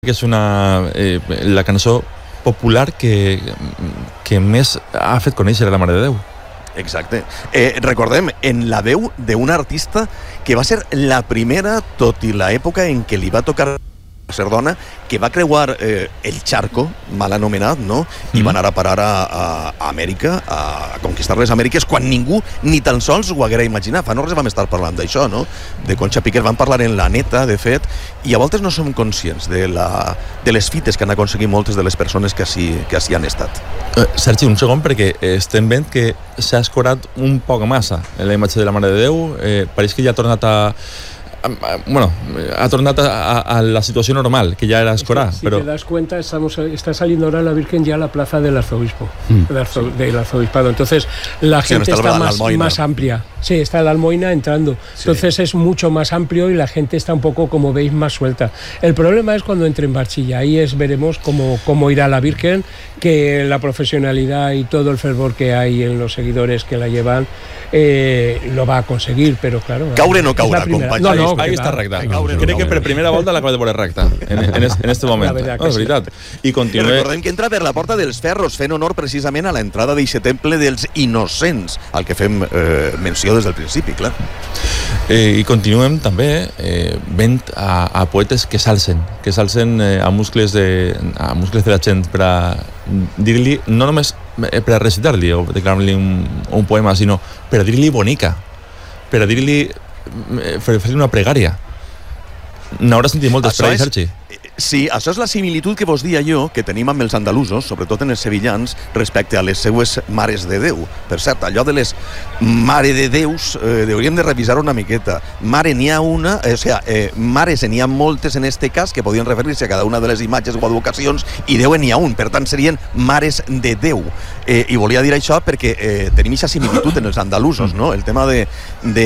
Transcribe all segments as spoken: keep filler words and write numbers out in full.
que és una, eh, la cançó popular que, que més ha fet conèixer la Mare de Déu. Exacte. Eh, recordem, en la veu d'un artista que va ser la primera, tot i l'època en què li va tocar ser dona, que va creuar eh, el charco, mal anomenat, no? I mm. va anar a parar a, a Amèrica, a, a conquistar les Amèriques, quan ningú ni tan sols ho haguera imaginat. Fa no res vam estar parlant d'això, no? De Concha Piquer, vam parlar en La Neta, de fet, i a voltes no som conscients de, la, de les fites que han aconseguit moltes de les persones que així, que així han estat. Eh, Sergi, un segon, perquè estem veient que s'ha escorat un poc massa en la imatge de la Mare de Déu. Eh, pareix que ja ha tornat a... bueno, ha tornat a, a la situación normal, que ya era escorar. Si pero... te das cuenta, estamos, está saliendo ahora la Virgen ya a la plaza del arzobispo, mm. del, arzo, del arzobispado. Entonces, la gente sí, está, está más, más amplia. Sí, está la Almoina entrando. Sí. Entonces, es mucho más amplio y la gente está un poco, como veis, más suelta. El problema es cuando entre en Barchilla. Ahí es, veremos cómo, cómo irá la Virgen, que la profesionalidad y todo el fervor que hay en los seguidores que la llevan eh, lo va a conseguir, pero claro... Caure no caurà, companys. No, no, ahí està recta. No, crec que per primera volta l'acaba de veure recta en, en, en este moment. La no, és veritat. I continue... Recordem que entra per la Porta dels Ferros, fent honor precisament a l'entrada d'eixe temple dels innocents, al que fem eh, menció des del principi, clar. Eh, I continuem també eh, vent a, a poetes que s'alcen, que s'alcen eh, a, muscles de, a muscles de la gent per a dir-li, no només per a recitar-li o declarar-li un, un poema, sinó per a dir-li bonica, per a dir-li fer-li una pregària. N'hauràs sentit moltes per ahí, Sergi? Sí, això és la similitud que vos dia jo, que tenim amb els andalusos, sobretot en els sevillans, respecte a les seues mares de Déu. Per cert, allò de les mare de Déus eh, hauríem de revisar una miqueta. Mare n'hi ha una, eh, o sigui, eh, mares n'hi ha moltes en este cas que podien referir-se a cada una de les imatges o advocacions, i Déu n'hi ha un, per tant serien mares de Déu. Eh, I volia dir això perquè eh, tenim aquesta similitud en els andalusos, no? El tema de, de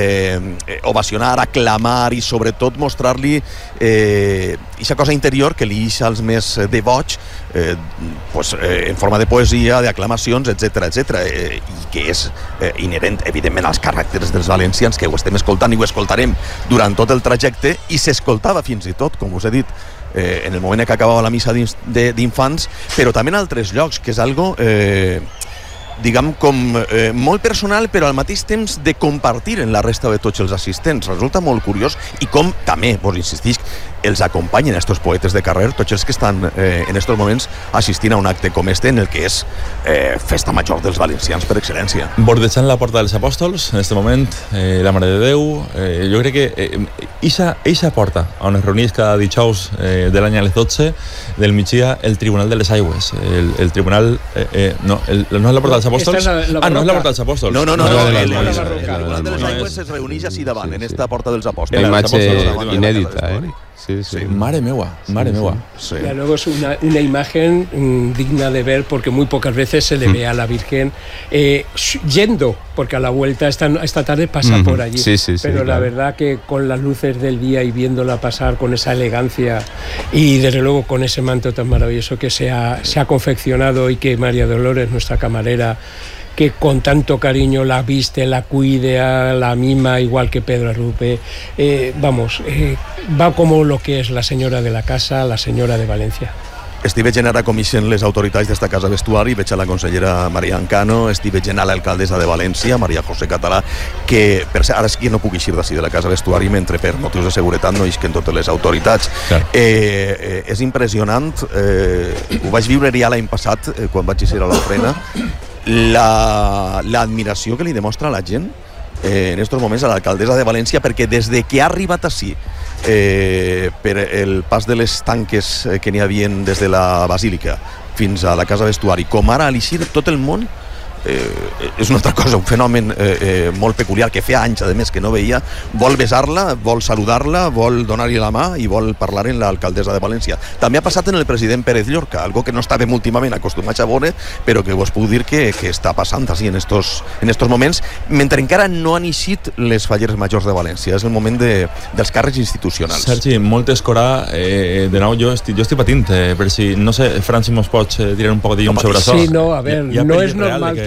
eh, ovacionar, aclamar i sobretot mostrar-li eh, aquesta cosa interior que li deixa als més devots eh, pues, eh, en forma de poesia, d'aclamacions, etcètera, etcètera, eh, i que és eh, inherent, evidentment, als caràcters dels valencians, que ho estem escoltant i ho escoltarem durant tot el trajecte, i s'escoltava fins i tot, com us he dit, eh, en el moment que acabava la missa d'infants, però també en altres llocs, que és algo... Eh, diguem, com eh, molt personal, però al mateix temps de compartir en la resta de tots els assistents. Resulta molt curiós, i com també, vos insistisc, els acompanyen estos poetes de carrer, tots els que estan eh, en estos moments assistint a un acte com este, en el que és eh, festa major dels valencians per excel·lència. Bordejant la Porta dels Apòstols, en este moment, eh, la Mare de Déu, eh, jo crec que eh, eixa, eixa porta, on es reunís cada dijous eh, de l'any a les dotze del migdia, el Tribunal de les Aigües, el, el Tribunal... Eh, eh, no, el, no és la Porta dels Apòstols? La, la ah, no és la Porta dels Apòstols. No, no, no, no, no, el, no, el, no, el Tribunal de les Aigües es reuneix així davant, en esta Porta dels Apòstols. La imatge inèdita, eh? Sí, sí. Mare meua, mare meua. Sí. Y luego es una, una imagen mmm, digna de ver, porque muy pocas veces se le ve a la Virgen eh, yendo, porque a la vuelta esta, esta tarde pasa mm-hmm. por allí. Sí, sí, sí, pero claro. La verdad que con las luces del día y viéndola pasar con esa elegancia y desde luego con ese manto tan maravilloso que se ha, se ha confeccionado, y que María Dolores, nuestra camarera, que con tanto cariño la viste, la cuide, la mima, igual que Pedro Arrupe. Eh, vamos, eh, va como lo que es la senyora de la casa, la senyora de València. Estic veient ara com ixen les autoritats d'esta casa vestuari, veig a la consellera Maria Ancano, estic veient a l'alcaldessa de València, Maria José Català, que per cert, ara és que no puc eixir d'ací de la casa vestuari mentre per motius de seguretat no ixen totes les autoritats. Claro. Eh, eh, és impressionant, eh, ho vaig viure ja l'any passat, eh, quan vaig eixir a l'Ofrena, l'admiració la, que li demostra la gent eh, en aquests moments a l'alcaldessa de València, perquè des de que ha arribat ací eh, per el pas de les tanques que n'hi havia des de la Basílica fins a la casa vestuari, com ara a l'eixir tot el món, eh, és una altra cosa, un fenomen eh, eh, molt peculiar, que feia anys a més que no veia, vol besar-la, vol saludar-la, vol donar-li la mà i vol parlar amb l'alcaldessa de València. També ha passat en el president Pérez Llorca, algo que no estàvem últimament acostumats a veure, però que vos puc dir que, que està passant així en estos, en estos moments, mentre encara no han eixit les falleres majors de València. És el moment de, dels càrrecs institucionals. Sergi, molt escorà, eh, de nou jo estic, jo estic patint, eh, per si, no sé, Fran, si mos pots eh, tirar un poc de llum sobre això. Sí, no, a ver, ja, ja no és normal que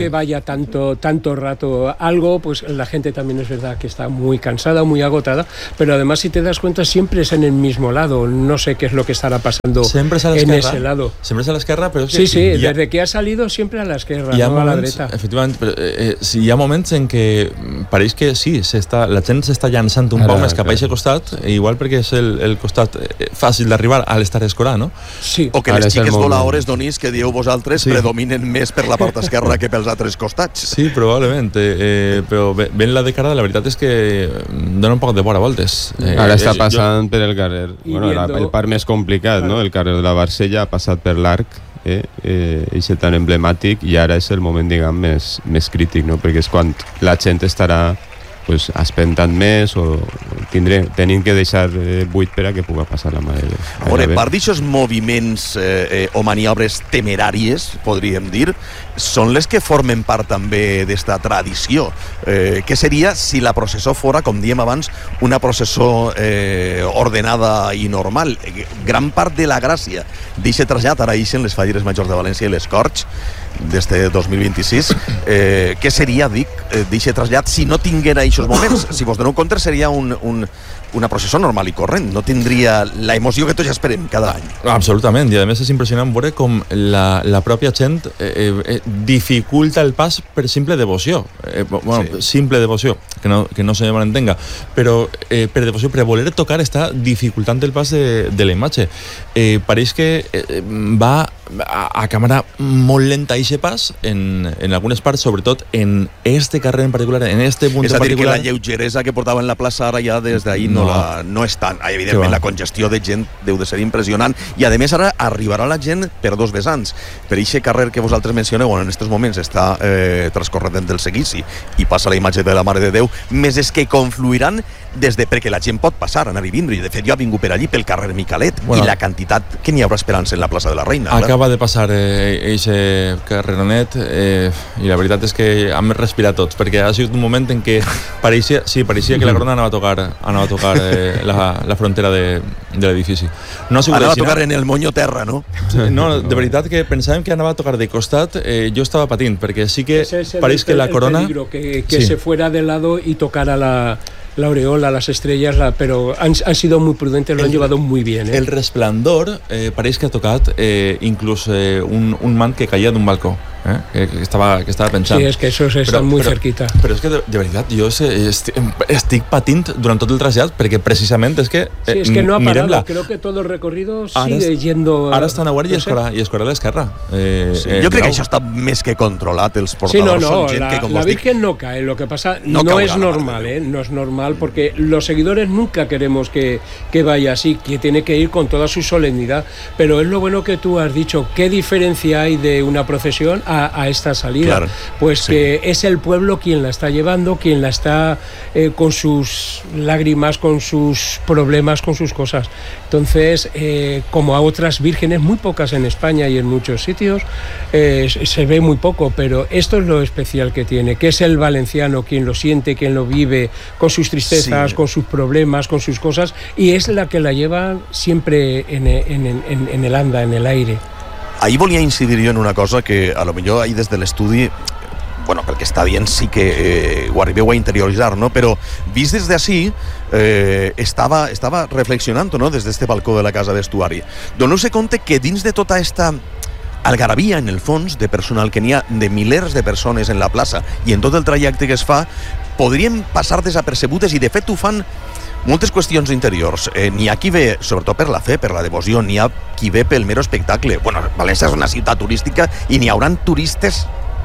que vaya tanto, tanto rato algo, pues la gente también es verdad que está muy cansada, muy agotada, pero además si te das cuenta siempre es en el mismo lado, no sé qué es lo que estará pasando en ese lado. Siempre es a l'esquerra, però... Sí, sí, ja... desde que ha salido siempre a l'esquerra, no moments, a la dreta. Efectivament, però eh, sí, hi ha moments en què pareix que sí, la gent s'està llançant un Ara, poc més cap a aquest costat, igual perquè és el, el costat fàcil d'arribar a l'estar escorà, no? Sí. O que Ara les xiques voladores, Donís, que dieu vosaltres, sí. predominen més per la part esquerra que pels altres costats. Sí, probablement, eh, però ben la de cara, la veritat és que dona un poc de vora voltes. Eh, Ara està passant jo... per el carrer, bueno, viendo... el part més complicat, no? El carrer de la Barcella ha passat per l'Arc, eh, eh, i és tan emblemàtic, i ara és el moment, diguem, més, més crític, no? Perquè és quan la gent estarà pues, espentant més o tindré, tenim que deixar eh, buit per a que pugui passar la Mare de Déu. A veure, part d'aixòs moviments eh, eh, o maniobres temeràries, podríem dir, són les que formen part també d'esta tradició. Eh, què seria si la processó fora, com diem abans, una processó eh, ordenada i normal? Gran part de la gràcia d'aquest trasllat, ara ixen les Falleres Majors de València i les Corts, d'este dos mil vint-i-sis, eh, què seria, dic, d'aquest trasllat si no tinguera aquests moments? Si vos doneu compte, seria un, un, una processó normal i corrent, no tindria la emoció que tots ja esperem cada any. Absolutament, i a més és impressionant veure com la, la pròpia gent eh, eh, dificulta el pas per simple devoció, eh, bueno, sí. simple devoció, que no, que no se m'entenga, però eh, per devoció, per voler tocar, està dificultant el pas de, de la imatge. Eh, pareix que eh, va a, a càmera molt lenta i pas en, en algunes parts, sobretot en este carrer en particular, en este punt en particular. És a dir, particular. que la lleugeresa que portava en la plaça ara ja des d'ahir no, no, la, no és tant. Evidentment, la congestió de gent deu de ser impressionant i, a més, ara arribarà la gent per dos vessants. Per aquest carrer que vosaltres mencioneu, en aquests moments està eh, transcorrent del Seguici i passa la imatge de la Mare de Déu, més és que confluiran des de, perquè la gent pot passar, anar i vindre, i de fet jo he vingut per allí pel carrer Micalet, bueno, i la quantitat que n'hi haurà esperança en la plaça de la Reina. Acaba clar. de passar eixe eh, carreronet eh, i la veritat és que hem respirat tots, perquè ha sigut un moment en què pareixia, sí, pareixia que la corona anava a tocar, anava a tocar eh, la, la frontera de, de l'edifici. No anava a tocar en el Moño Terra, no? No, de veritat que pensàvem que anava a tocar de costat, eh, jo estava patint, perquè sí que pareix que la corona... que, que sí. se fuera de lado y tocara la... la aureola, las estrellas, la, pero han, han sido muy prudentes, lo el, han llevado muy bien. ¿eh? El resplandor eh, pareix que ha tocat eh, inclús eh, un, un man que caía d'un balcó. Eh? Que, que, estava, que estava pensant. Sí, és que això està molt cerquita. Però és que de, de veritat jo estic, estic patint durant tot el trasllat perquè precisament és que... Eh, sí, és que no ha parado, la... creo que todo el recorrido sigue ara, yendo... Ara està a Nahuara i escorà, i escorà a l'esquerra. Eh, sí, eh, jo crec que això està més que controlat, els portadors. Sí, no, no, són gent la, que, com la Virgen dic, no cae, lo que pasa no, no es normal, ¿eh? No es normal porque los seguidores nunca queremos que, que vaya así, que tiene que ir con toda su solemnidad, pero es lo bueno que tú has dicho, ¿qué diferencia hay de una procesión a, a esta salida? Claro, pues sí. Que es el pueblo quien la está llevando, quien la está eh, con sus lágrimas, con sus problemas, con sus cosas. Entonces, eh, como a otras vírgenes, muy pocas en España y en muchos sitios, eh, se ve muy poco, pero esto es lo especial que tiene, que es el valenciano quien lo siente, quien lo vive, con sus tristezas, sí. con sus problemas, con sus cosas, y es la que la lleva siempre en, en, en, en el anda, en el aire. Ahir volia incidir jo en una cosa que a lo millor ahir des de l'estudi, bueno, pel que està dient sí que eh, ho arribeu a interioritzar, no? Però vist des d'ací eh, estava, estava reflexionant, no? Des d'este balcó de la casa d'Estuari. Doneu-se compte que dins de tota esta algarabia, en el fons, de personal que n'hi ha de milers de persones en la plaça i en tot el trajecte que es fa, podrien passar desapercebutes i de fet ho fan moltes qüestions interiors. Eh, n'hi ha qui ve, sobretot per la fe, per la devoció, n'hi ha qui ve pel mero espectacle. Bueno, València és una ciutat turística i n'hi hauran turistes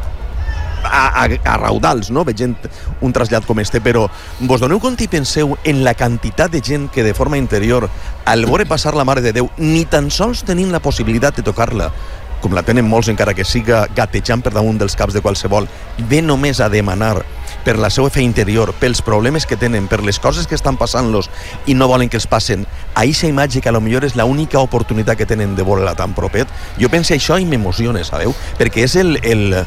a, a, a raudals, no? Veient un trasllat com este, però vos doneu compte i penseu en la quantitat de gent que de forma interior, al veure passar la Mare de Déu, ni tan sols tenim la possibilitat de tocar-la, com la tenen molts encara que siga gatejant per damunt dels caps de qualsevol, ve només a demanar per la seva fe interior, pels problemes que tenen, per les coses que estan passant-los i no volen que els passen, a aquesta imatge que a lo millor és l'única oportunitat que tenen de veure-la tan propet. Jo penso això i m'emociona, sabeu? Perquè és el... el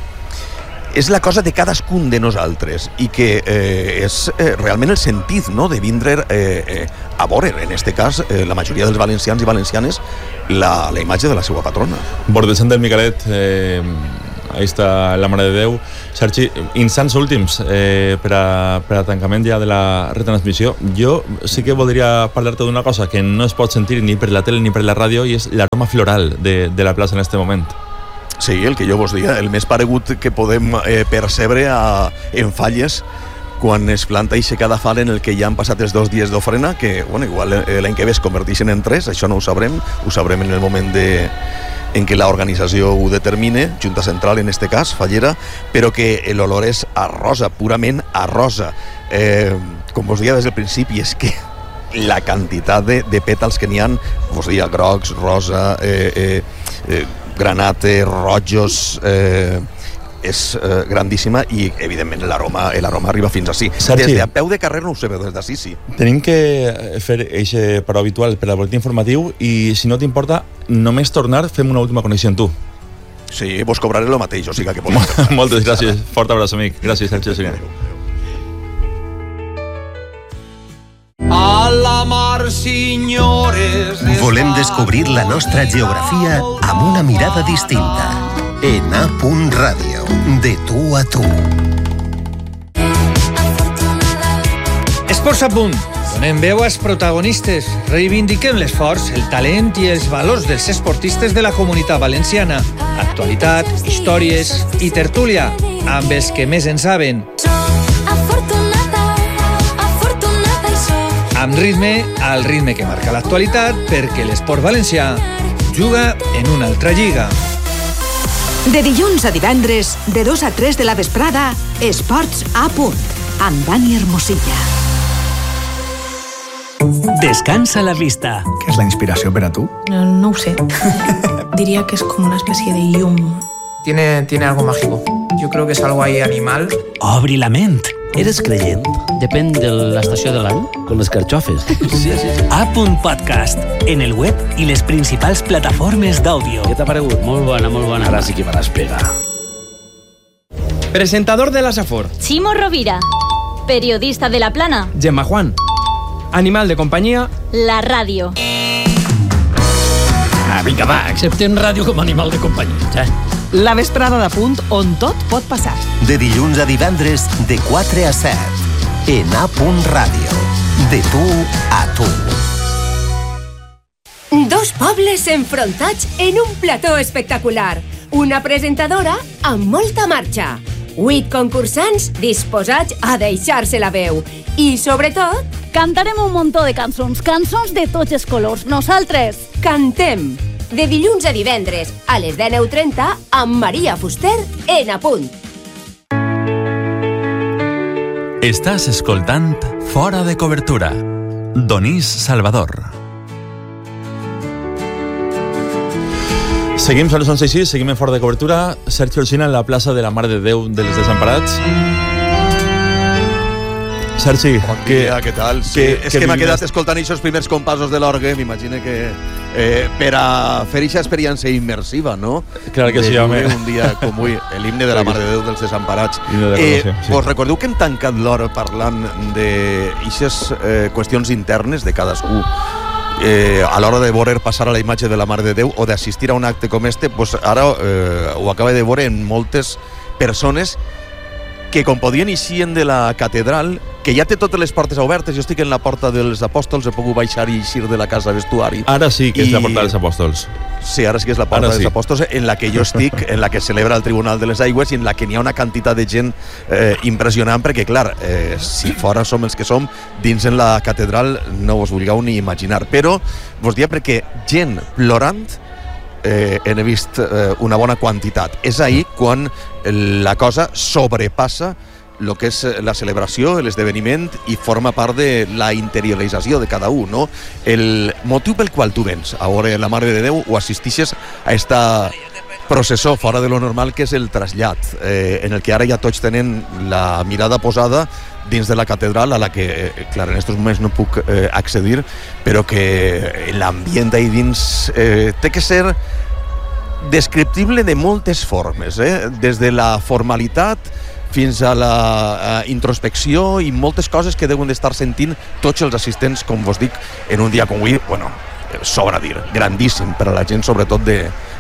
és la cosa de cadascun de nosaltres i que eh, és eh, realment el sentit, no?, de vindre eh, eh, a veure, en este cas, eh, la majoria dels valencians i valencianes, la, la imatge de la seva patrona. Bordejant del Micalet, eh, ahí està la Mare de Déu. Sergi, instants últims eh, per, a, per a tancament ja de la retransmissió. Jo sí que voldria parlar-te d'una cosa que no es pot sentir ni per la tele ni per la ràdio, i és l'aroma floral de, de la plaça en este moment. Sí, el que jo vos dia, el més paregut que podem eh, percebre a, en Falles, quan es planta i cada fal en el que ja han passat els dos dies d'ofrena, que bueno, igual l'any que ve es converteixen en tres, això no ho sabrem, ho sabrem en el moment de, en què l'organització ho determine, Junta Central en este cas, Fallera, però que l'olor és a rosa, purament a rosa. Eh, com vos deia des del principi, és que la quantitat de, de pètals que n'hi ha, vos deia, grocs, rosa, eh, eh, eh, granate, rojos, eh, és eh, grandíssima, i evidentment l'aroma l'aroma arriba fins ací. Sergi, des de a peu de carrer no ho sé, però des d'ací sí. Tenim que fer eixe però habitual per al boletí informatiu, i si no t'importa, només tornar, fem una última connexió amb tu. Sí, vos cobraré el mateix, o sigui que podem. Moltes gràcies, fort abraç, amic. Gràcies, Sergi Alsina. A la mar, senyores... Volem descobrir la nostra geografia amb una mirada distinta. En A. Ràdio, de tu a tu. Esports a punt. Donem veu als protagonistes. Reivindiquem l'esforç, el talent i els valors dels esportistes de la Comunitat Valenciana. Actualitat, històries i tertúlia, amb els que més en saben. Amb ritme, al ritme que marca l'actualitat, perquè l'esport valencià juga en una altra lliga. De dilluns a divendres, de dos a tres de la vesprada, Esports a punt, amb Dani Hermosilla. Descansa la vista. ¿Qué es la inspiración para tú? No, no ho sé. Diría que es como una especie de llum. Tiene, tiene algo mágico. Yo creo que es algo ahí animal. Obri la ment. Eres creient? Depèn de l'estació de l'any, com les carxofes. Sí, sí, sí. A. Podcast, en el web i les principals plataformes d'àudio. Què t'ha paregut? Molt bona, molt bona. Ara sí que me l'has pegat. Presentador de la Safor. Chimo Rovira. Periodista de La Plana. Gemma Juan. Animal de companyia. La ràdio. Ah, vinga, va, acceptem ràdio com a animal de companyia. Ja. La vesprada de punt, on tot pot passar. De dilluns a divendres, de quatre a set. En A. Ràdio. De tu a tu. Dos pobles enfrontats en un plató espectacular. Una presentadora amb molta marxa. Vuit concursants disposats a deixar-se la veu. I, sobretot, cantarem un muntó de cançons, cançons de tots els colors. Nosaltres cantem. De dilluns a divendres, a les dinou trenta, amb Maria Fuster, en A punt. Estàs escoltant Fora de Cobertura. Donís Salvador. Seguim, són les onze i sis, seguim en Fora de Cobertura. Sergi Alsina en la plaça de la Mare de Déu dels Desemparats. Sergi, bon dia, què tal? Sí, que, és que, que m'ha quedat escoltant aquests primers compassos de l'orgue, m'imagino que eh, per a fer aquesta experiència immersiva, no? Clar que sí, home. Un dia com avui, l'himne de la Mare de Déu dels Desemparats. De eh, sí. Us recordeu que hem tancat l'hora parlant d'aixes eh, qüestions internes de cadascú? Eh, a l'hora de veure passar a la imatge de la Mare de Déu o d'assistir a un acte com este, pues ara eh, ho acaba de veure en moltes persones que com podien eixir de la catedral, que ja té totes les portes obertes. Jo estic en la porta dels apòstols, he pogut baixar i eixir de la casa vestuari. Ara sí que I... és la porta dels apòstols. Sí, ara sí que és la porta ara dels sí. apòstols, en la que jo estic, en la que celebra el Tribunal de les Aigües i en la que n'hi ha una quantitat de gent eh, impressionant, perquè, clar, eh, si fora som els que som, dins en la catedral no us vulgueu ni imaginar. Però vos dia perquè gent plorant eh, he vist eh, una bona quantitat. És ahir quan la cosa sobrepassa el que és la celebració, l'esdeveniment, i forma part de la interiorització de cada un, no? El motiu pel qual tu vens a veure la Mare de Déu o assistixes a esta processó fora de lo normal, que és el trasllat, eh, en el que ara ja tots tenen la mirada posada dins de la catedral, a la que, eh, clar, en aquests moments no puc eh, accedir, però que l'ambient d'ahí dins eh, té que ser descriptible de moltes formes, eh? Des de la formalitat fins a la uh, introspecció i moltes coses que deuen d'estar sentint tots els assistents, com vos dic, en un dia com avui, bueno, sobra dir, grandíssim per a la gent, sobretot de,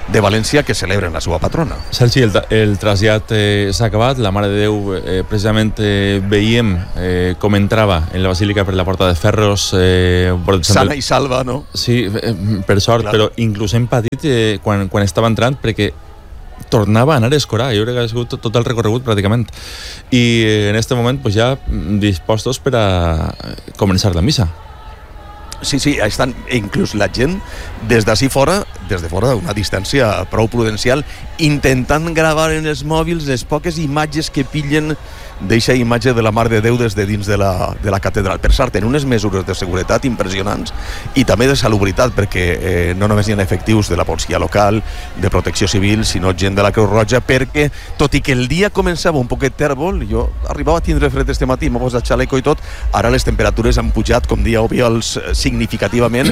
de València que celebren la seva patrona. Sergi, el, el trasllat eh, s'ha acabat, la Mare de Déu eh, precisament eh, veiem eh, com entrava en la Basílica per la Porta de Ferros. Eh, Sana i salva, no? Sí, eh, per sort, clar. Però inclús hem patit eh, quan, quan estava entrant perquè tornava a anar a escorar, jo crec que ha sigut tot, tot el recorregut pràcticament, i eh, en este moment pues, ja dispostos per a començar la missa. Sí, sí, estan inclús la gent des d'ací fora, des de fora d'una distància prou prudencial, intentant gravar en els mòbils les poques imatges que pillen d'eixa imatge de la Mare de Déu des de dins de la, de la catedral. Per cert, en unes mesures de seguretat impressionants i també de salubritat, perquè eh, no només hi ha efectius de la policia local, de protecció civil, sinó gent de la Creu Roja, perquè, tot i que el dia començava un poquet tèrbol, jo arribava a tindre fred este matí, m'ha posat xaleco i tot, ara les temperatures han pujat, com dia Obiols, significativament,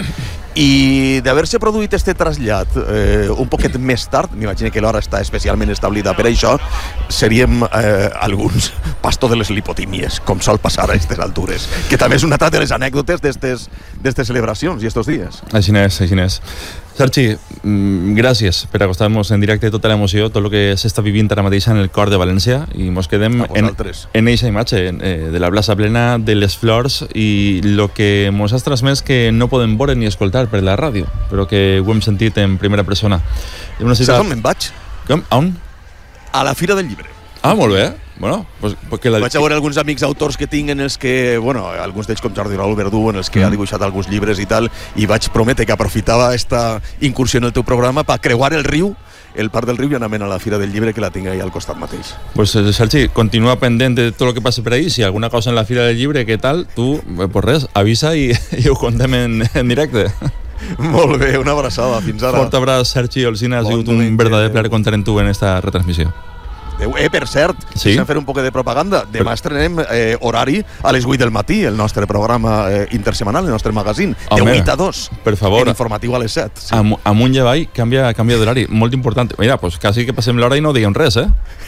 i d'haver-se produït este trasllat eh, un poquet més tard, m'imagino que l'hora està especialment establida per això, seríem eh, alguns pastor de les lipotímies, com sol passar a aquestes altures, que també és una altra de les anècdotes d'estes celebracions i estos dies. Així és, així és. Sergi, gràcies per acostar-nos en directe tota l'emoció, tot el que s'està vivint ara mateix en el cor de València, i mos quedem en eixa imatge eh, de la plaça plena, de les flors, i el que mos has transmès que no podem veure ni escoltar per la ràdio, però que ho hem sentit en primera persona. Saps on me'n vaig? Com? On? A la Fira del Llibre. Ah, molt bé. Bueno, pues, pues que la... Vaig a veure alguns amics autors que tinc en els que, bueno, alguns d'ells com Jordi Raúl Verdú, en els que mm. ha dibuixat alguns llibres i tal, i vaig prometre que aprofitava esta incursió en el teu programa per creuar el riu, el parc del riu, i anament a la Fira del Llibre, que la tinc ahí al costat mateix. Pues Sergi, continua pendent de tot el que passa per ahí. Si alguna cosa en la Fira del Llibre, què tal, tu, pues res, avisa i, i ho contem en, en directe. Molt bé, una abraçada, fins ara. Fort abraç, Sergi Olsina, ha sigut un verdader plaer comptar amb tu en esta retransmissió. Eh, per cert, sí? Deixa'm fer un poc de propaganda. Demà estrenem eh, horari a les vuit del matí, el nostre programa eh, intersemanal, el nostre magazín, de vuit a dos. Per favor. En informatiu a les set. Sí. Am, amunt i avall, canvia, canvia d'horari. Molt important. Mira, pues quasi que passem l'hora i no diguem res, eh?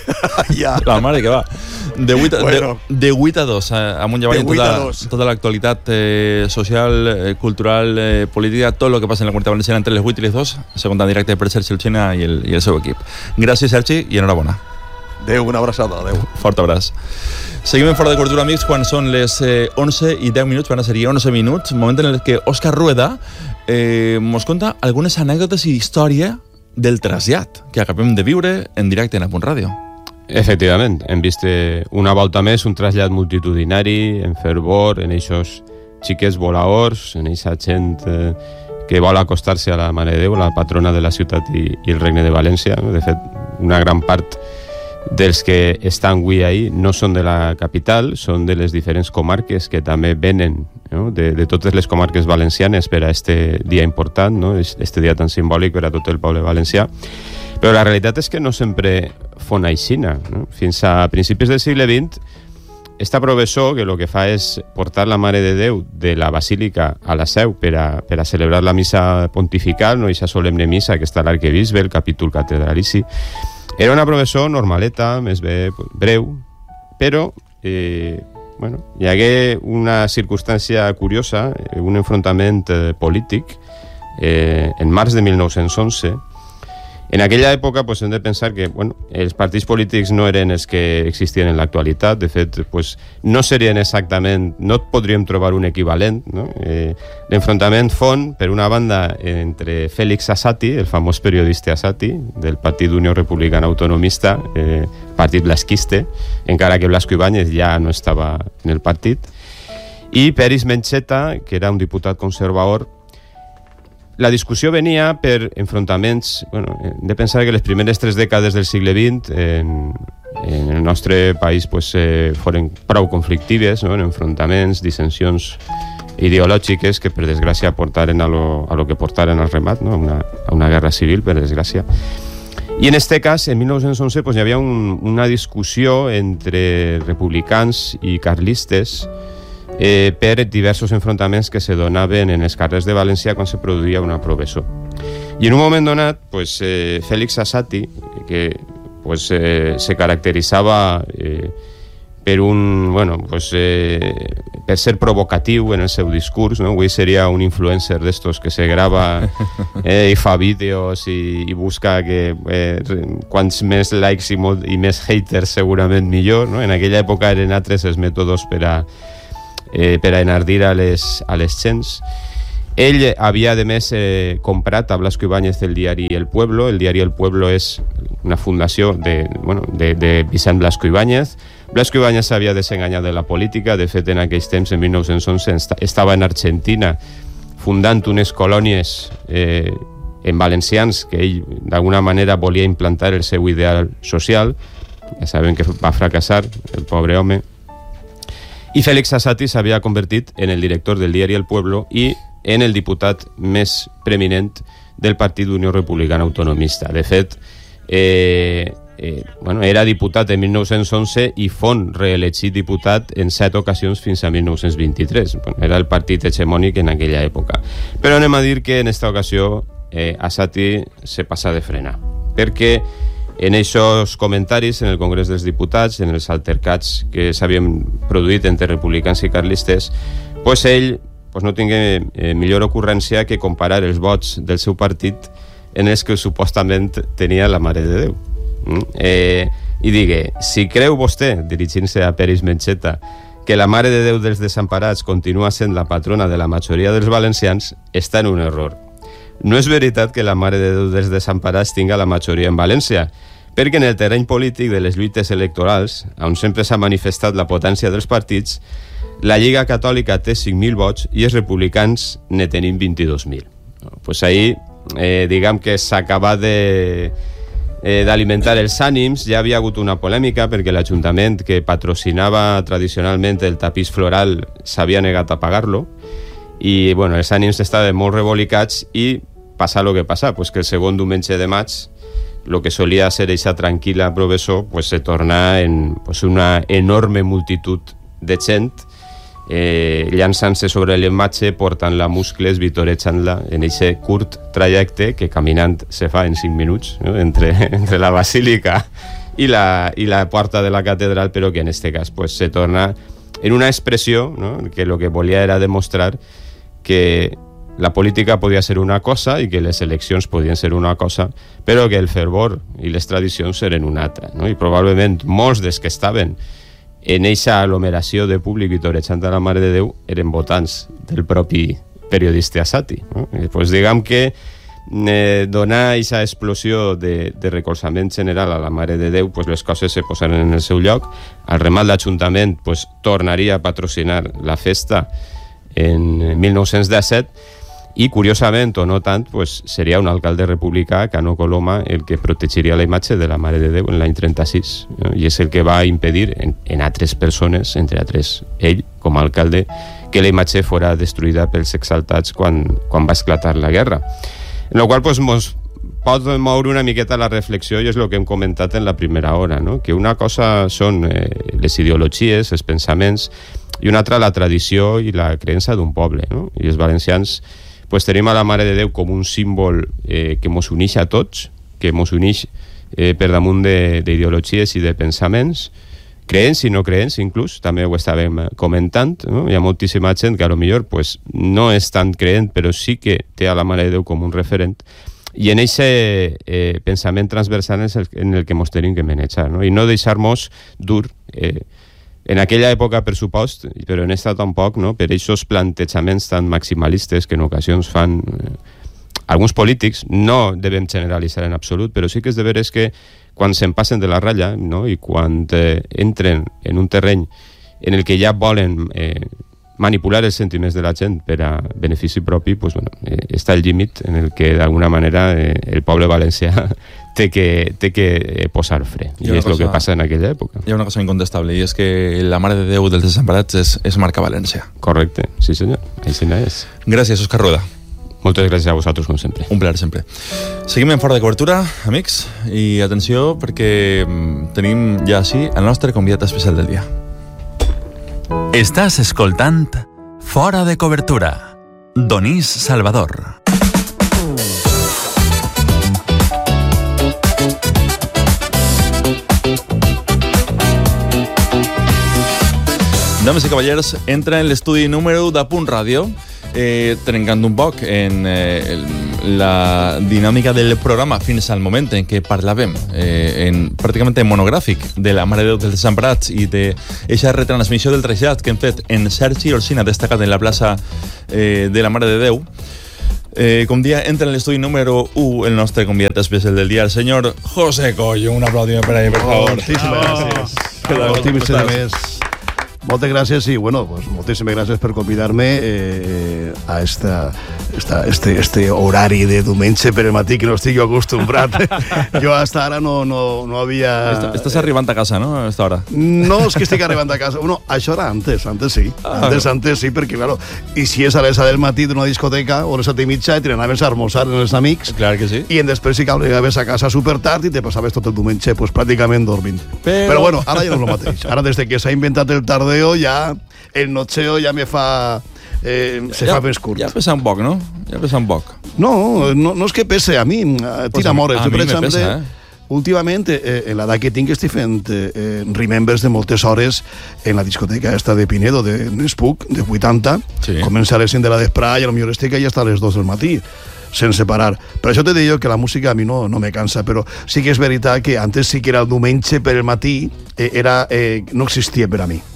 Ja. La mare que va. De vuit a, bueno. de, de vuit a dos, eh, amunt i avall, tota, tota l'actualitat eh, social, eh, cultural, eh, política, tot el que passa en la Comunitat Valenciana entre les vuit i les dos, segon en directe per Sergi Olsina i el, i el seu equip. Gràcies, Sergi, i enhorabona. Adéu, una abraçada, adéu. Fort abraç. Seguim en Fora de Cobertura, amics, quan són les eh, onze i deu minuts, van a ser onze minuts, moment en el que Òscar Rueda eh, mos conta algunes anècdotes i història del trasllat que acabem de viure en directe en A Punt Ràdio. Efectivament, hem vist una volta més un trasllat multitudinari, en fervor, en eixos xiquets volaors, en eixa gent eh, que vol acostar-se a la Mare de Déu, la patrona de la ciutat i, i el Regne de València. De fet, una gran part dels que estan avui ahí no són de la capital, són de les diferents comarques que també venen, no? de, de totes les comarques valencianes per a este dia important, no? Este dia tan simbòlic per a tot el poble valencià. Però la realitat és que no sempre fon aixina, no? Fins a principis del segle vint, esta professor que el que fa és portar la Mare de Déu de la Basílica a la Seu per a, per a celebrar la missa pontifical, no? Eixa solemne missa que està a l'arquebisbe, el capítol catedralici. Era una professor normaleta, més bé breu, però eh, bueno, hi hagué una circumstància curiosa, un enfrontament eh, polític eh, en març de mil nou-cents onze. En aquella època pues, hem de pensar que bueno, els partits polítics no eren els que existien en l'actualitat. De fet, pues, no serien exactament, no podríem trobar un equivalent, no? Eh, l'enfrontament fon, per una banda, entre Félix Asati, el famós periodista Asati, del Partit d'Unió Republicana Autonomista, eh, partit blasquiste, encara que Blasco Ibáñez ja no estava en el partit, i Peris Mencheta, que era un diputat conservador. La discussió venia per enfrontaments. Bueno, hem de pensar que les primeres tres dècades del segle vint en, en el nostre país pues, eh, foren prou conflictives, no? En enfrontaments, dissensions ideològiques que per desgràcia portaren a lo, a lo que portaren al remat, no? a, una, a una guerra civil, per desgràcia. I en este cas, en mil nou-cents onze, pues, hi havia un, una discussió entre republicans i carlistes Eh, per diversos enfrontaments que se donaven en els carrers de València quan se produïa una professor. I en un moment donat, pues, eh, Félix Asati, que pues, eh, se caracteritzava eh, per un, bueno, pues, eh, per ser provocatiu en el seu discurs, no? Avui seria un influencer d'estos que se grava eh, i fa vídeos i, i busca que eh, quants més likes i, molt, i més haters segurament millor, no? En aquella època eren altres els mètodes per a, eh, per a enardir a les, a les gens. Ell havia, a més, eh, comprat a Blasco Ibáñez el diari El Pueblo. El diari El Pueblo és una fundació de, bueno, de, de Vicent Blasco Ibáñez. Blasco Ibáñez s'havia desenganyat de la política. De fet, en aquells temps, en mil nou-cents onze, estava en Argentina fundant unes colònies eh, en valencians que ell, d'alguna manera, volia implantar el seu ideal social. Ja sabem que va fracassar, el pobre home. I Félix Assaty s'havia convertit en el director del diari El Pueblo i en el diputat més preeminent del Partit d'Unió Republicana Autonomista. De fet, eh, eh, bueno, era diputat en mil nou-cents onze i fon reelegit diputat en set ocasions fins a mil nou-cents vint-i-tres. Bueno, era el partit hegemònic en aquella època. Però anem a dir que en esta ocasió eh, Assaty se passa de frenar, perquè en aquests comentaris en el Congrés dels Diputats, en els altercats que s'havien produït entre republicans i carlistes, pues ell pues no tingui eh, millor ocurrència que comparar els vots del seu partit en els que supostament tenia la Mare de Déu. Mm? Eh, I digue, si creu vostè, dirigint-se a Peris Mencheta, que la Mare de Déu dels Desemparats continua sent la patrona de la majoria dels valencians, està en un error. No és veritat que la Mare de Déu dels Desemparats tinga la majoria en València, perquè en el terreny polític de les lluites electorals, on sempre s'ha manifestat la potència dels partits, la Lliga Catòlica té cinc mil vots i els republicans ne tenim vint-i-dos mil. Pues ahí, eh, diguem que s'acaba de, eh, d'alimentar els ànims. Ja havia hagut una polèmica perquè l'Ajuntament que patrocinava tradicionalment el tapís floral s'havia negat a pagar-lo i bueno, els ànims estaven molt revolicats i passa el que passa, pues que el segon diumenge de maig el que solia ser eixa tranquil·la professor pues se torna en pues, una enorme multitud de gent eh, llançant-se sobre l'imatge, portant-la a muscles, vitorejant-la en aquest curt trajecte que caminant se fa en cinc minuts, no? entre, entre la basílica i la, i la porta de la catedral, però que en aquest cas pues, se torna en una expressió, no? Que el que volia era demostrar que la política podia ser una cosa i que les eleccions podien ser una cosa, però que el fervor i les tradicions eren una altra, no? I probablement molts dels que estaven en eixa aglomeració de públic i torejant a la Mare de Déu eren votants del propi periodista Assaty, no? I pues diguem que eh, donar eixa explosió de, de recolzament general a la Mare de Déu, pues les coses se posaren en el seu lloc. Al remat l'Ajuntament pues, tornaria a patrocinar la festa en mil nou-cents disset i, curiosament o no tant, pues, seria un alcalde republicà, Cano Coloma, el que protegiria la imatge de la Mare de Déu en l'any trenta-sis, no? I és el que va impedir en, en altres persones, entre altres ell, com a alcalde, que la imatge fora destruïda pels exaltats quan, quan va esclatar la guerra. En la qual pues, mos pot moure una miqueta la reflexió, i és el que hem comentat en la primera hora, no? Que una cosa són eh, les ideologies, els pensaments, i una altra la tradició i la creença d'un poble, no? I els valencians pues tenim a la Mare de Déu com un símbol eh, que mos uneix a tots, que mos uneix eh, per damunt d'ideologies i de pensaments, creents i no creents inclús, també ho estàvem comentant, no? Hi ha moltíssima gent que a lo millor pues, no és tan creent, però sí que té a la Mare de Déu com un referent, i en aquest eh, pensament transversal és el, en el que mos tenim que manejar, no? I no deixar-nos dur eh, en aquella època, per supost, però en esta tampoc, no? Per aquests plantejaments tan maximalistes que en ocasions fan eh, alguns polítics. No devem generalitzar en absolut, però sí que és de veres que quan se'n passen de la ratlla, no? I quan eh, entren en un terreny en el que ja volen eh, manipular els sentiments de la gent per a benefici propi, pues, bueno, eh, està el límit en el que d'alguna manera eh, el poble valencià té que, té que posar fre, i és el que passa en aquella època. Hi ha una cosa incontestable, i és que la Mare de Déu dels Desemparats és, és marca València. Correcte, sí senyor, així és. Gràcies, Òscar Rueda. Moltes gràcies a vosaltres, com sempre. Un plaer, sempre. Seguim en Fora de Cobertura, amics, i atenció, perquè tenim ja així el nostre convidat especial del dia. Estàs escoltant Fora de Cobertura. Donís Salvador. Dames i cavallers, entra en l'estudi número de Punt Ràdio, eh, trencant un poc en eh, la dinàmica del programa fins al moment en què parlàvem eh, en, pràcticament en monogràfic de la Mare de Déu dels Desemparats i d'aquesta retransmissió del trasllat que hem fet en Sergi Orsina, destacat en la plaça eh, de la Mare de Déu. Eh, com dia, entra en l'estudi número u el nostre convidat especial del dia, el senyor José Coll. Un aplaudiment per ahí, per favor. Moltíssimes gràcies. Moltíssimes gràcies. Moltes gràcies i, bueno, pues, moltíssimes gràcies per convidar-me eh, a esta, esta, este, este horari de diumenge per el matí que no estic acostumbrat. Jo hasta ara no, no, no havia... Estàs arribant a casa, no, a esta hora? No és que estic arribant a casa. Bueno, això era antes, antes sí. Ah, antes, no. antes sí, perquè, claro, i si és a les del matí d'una discoteca o a les set i mitja i te n'anaves a almorzar amb els amics. Clar que sí. I després sí que arribaves a casa super tard i te passaves tot el diumenge pues, pràcticament dormint. Però... Però bueno, ara ja no és el mateix. Ara des que s'ha inventat el tardeo ja el nocheo ja me fa eh, se ja, fa més curt. Ja pesa un poc, no? Ja pesa un poc. No, no, no és que pese, a mi tira pues amores. A, a per mi exemple, me pesa, eh? Últimament, eh, en l'edat que tinc, estic fent eh, remembers de moltes hores en la discoteca esta de Pinedo, de Nespuc, de vuitanta. Sí. Comença a les cinc de la vesprada i potser estic allà hasta les dos del matí, sense parar. Per això te dic que la música a mi no, no me cansa, però sí que és veritat que antes sí que era el diumenge per el matí, eh, era, eh, no existia per a mi.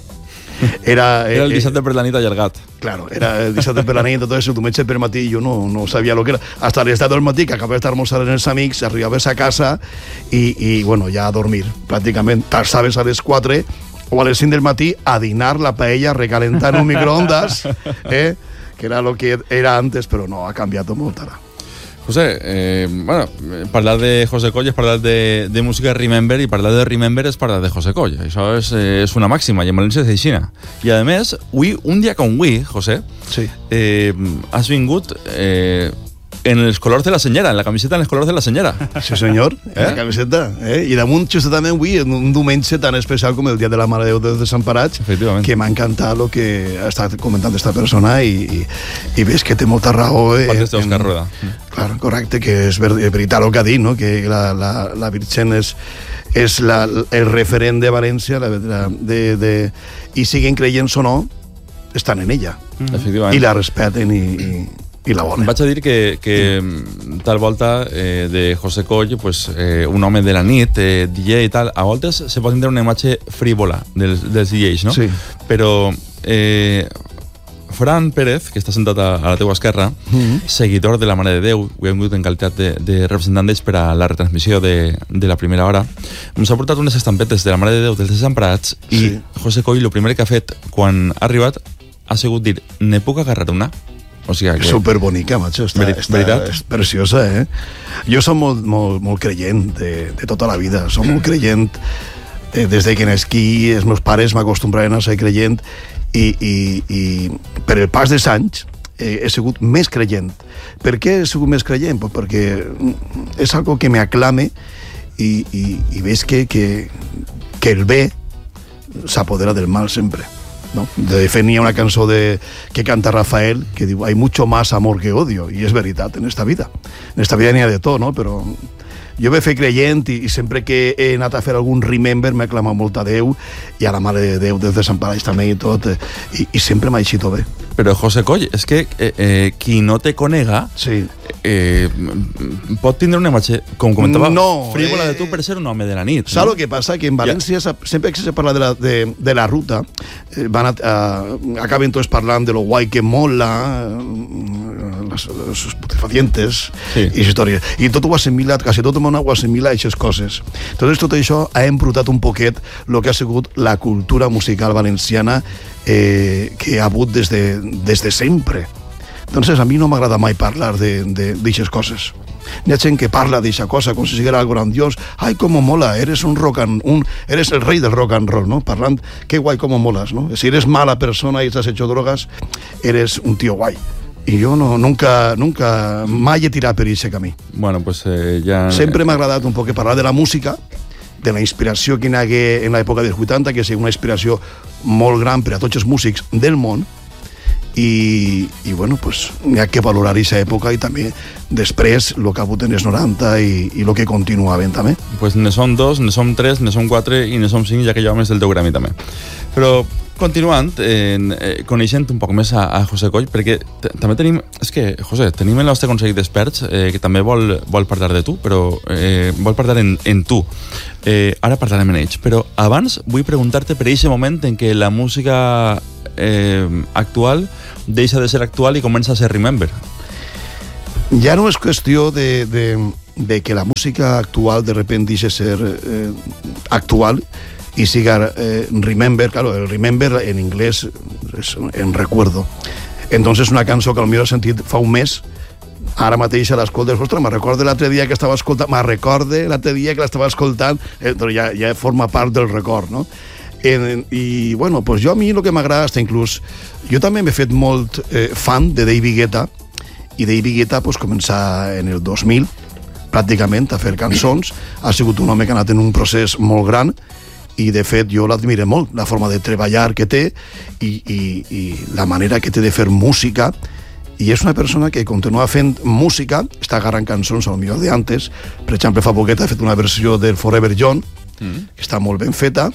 Era, eh, era el dissabte per la nit allargat. Claro, era el dissabte per la nit, entonces el diumenge per matí jo no, no sabia lo que era. Hasta les set del matí, que acabés d'almorzar amb els amics, arribaves a casa i, i bueno, ja a dormir, pràcticament. T'alçaves a les quatre o a les cinc del matí a dinar la paella recalentant en un microondas, eh? que era lo que era antes, però no, ha canviat molt ara. José, eh, bueno, parlar de José Coll és parlar de, de música Remember i parlar de Remember és parlar de José Coll. Això és, eh, és una màxima i en València és així. I a més, avui, un dia com avui, José, sí. eh, has vingut eh, en els colors de la senyera, en la camiseta en els colors de la senyera. Sí, senyor, eh? En la camiseta. Eh? I damunt, justament avui, en un diumenge tan especial com el Dia de la Mare de Déu dels Desemparats, que m'ha encantat el que ha estat comentant aquesta persona i, i, i ves que té molta raó. Eh, Parles d'Òscar Rueda. Clar, correcte, que és ver, veritat el que ha dit, no? Que la, la, la Virgen és, és la, el referent de València, la, de, de, i siguen creients o no, estan en ella. Mm-hmm. I la respeten i... i i la bona. Vaig a dir que, que tal volta eh, de José Coll, pues, eh, un home de la nit, eh, D J i tal, a voltes se pot tindre una imatge frívola dels, dels D Js, no? Sí. Però eh, Fran Pérez, que està sentat a, a la teua esquerra, mm-hmm. seguidor de la Mare de Déu, ho hem vingut en qualitat de, de representant d'ells per a la retransmissió de, de la primera hora, ens ha portat unes estampetes de la Mare de Déu dels Desemparats i sí. José Coll, el primer que ha fet quan ha arribat, ha sigut dir, ne puc agarrar una? O sigui que... Superbonica, macho, està, Ver, està és preciosa, eh? Jo som molt, molt, molt creient de, de tota la vida, som molt creient eh, des de que nasquí, els meus pares m'acostumbraven a ser creient i, i, i per el pas dels anys eh, he sigut més creient. Per què he sigut més creient? Pues perquè és algo que me aclame i, i, i veig que, que, que el bé s'apodera del mal sempre. ¿no? De fet, n'hi ha una cançó de, que canta Rafael que diu, hay mucho más amor que odio, i és veritat en esta vida. En esta vida n'hi ha de tot, no? Però jo m'he fet creient i, i sempre que he anat a fer algun remember m'he clamat molt a Déu i a la Mare de Déu des de Sant Pareix també i tot, eh, i, i sempre m'ha eixit bé. Però José Coll, és que eh, eh, qui no te conega sí. eh, pot tindre una imatge, com comentava, no, frívola eh, de tu per ser un home de la nit. Saps no? el que passa? Que en València, ja. sempre que se parla de la, de, de la ruta, eh, van a, uh, acaben tots parlant de lo guai que mola, uh, les, les estupefacientes sí. i històries. I tot ho ha assimilat, quasi tot el món ho ha assimilat aquestes coses. Entonces tot això ha embrutat un poquet el que ha sigut la cultura musical valenciana eh, que ha hagut des de, des de sempre. Entonces a mi no m'agrada mai parlar d'aixes coses. Hi ha gent que parla d'aquesta cosa com si siguera algo grandiós. Ai, com mola, eres un rock and, un, eres el rei del rock and roll, ¿no? Parlant, qué guay, cómo molas, ¿no? Si eres mala persona y has hecho drogas, eres un tío guay. I jo no, nunca, nunca, mai he tirat per aquest camí. Bueno, pues eh, ja... Sempre m'ha agradat un poc parlar de la música, de la inspiració que hi hagué en l'època dels vuitanta, que és una inspiració molt gran per a tots els músics del món, i, i bueno, pues hi ha que valorar aquesta època i també després el que ha hagut en els noranta i, i el que continua havent també. Pues ne som dos, ne som tres, ne som quatre i ne som cinc, ja que ja més del teu gremi també. Però continuant, eh, coneixent un poc més a, a José Coll, perquè també tenim... És que, José, tenim el nostre Consell d'Experts eh, que també vol, vol parlar de tu, però eh, vol parlar en, en tu. Eh, ara parlarem en ells, però abans vull preguntar-te per aquest moment en què la música eh, actual deixa de ser actual i comença a ser remember. Ja no és qüestió de, de, de que la música actual de repente deixa ser eh, actual y siga eh, remember. Claro, el remember en inglés es en recuerdo. Entonces una cançó que potser he sentit fa un mes, ara mateix a l'escoltes, ostres, me recordo l'altre dia que estava escoltant, me recorde l'altre dia que l'estava escoltant, eh, però ja, ja forma part del record, no? En, i bueno, pues jo a mi el que m'agrada hasta inclús, jo també m'he fet molt eh, fan de David Guetta, i David Guetta pues, començar en el dos mil pràcticament a fer cançons. Ha sigut un home que ha anat en un procés molt gran i de fet jo l'admiro molt, la forma de treballar que té i, i, i la manera que té de fer música, i és una persona que continua fent música, està agarrant cançons al millor d'antes. Per exemple, fa poquet ha fet una versió del Forever Young, mm. que està molt ben feta,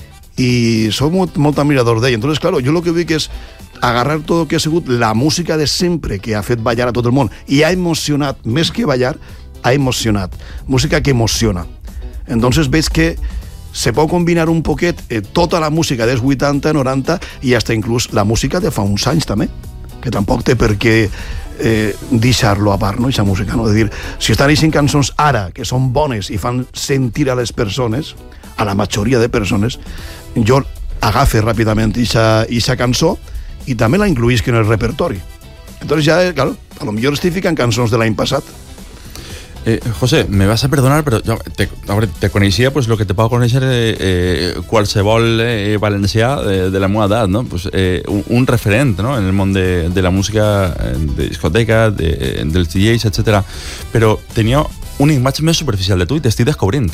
i soc molt, molt admirador d'ell. Entonces, claro, jo lo que vull és agarrar tot el que ha sigut la música de sempre, que ha fet ballar a tot el món i ha emocionat, més que ballar, ha emocionat. Música que emociona. Entonces veig que se pot combinar un poquet eh, tota la música dels vuitanta, noranta i hasta inclús la música de fa uns anys també, que tampoc té per què eh, deixar-lo a part, no? Aquesta música, no? De dir, si estan eixint cançons ara que són bones i fan sentir a les persones, a la majoria de persones, jo agafe ràpidament aquesta cançó i també la incluïsc en el repertori. Entonces ya, claro, a lo mejor estic ficant cançons de l'any passat. Eh, José, me vas a perdonar, pero yo te, te coneixia pues, lo que te puedo conocer eh, eh, qualsevol eh, valencià de, de la meva edat, no? Pues, eh, un, un referent, no? En el món de, de la música, de discoteca, de, dels D Js, etcètera. Però tenia una imatge més superficial de tu i t'estic descobrint.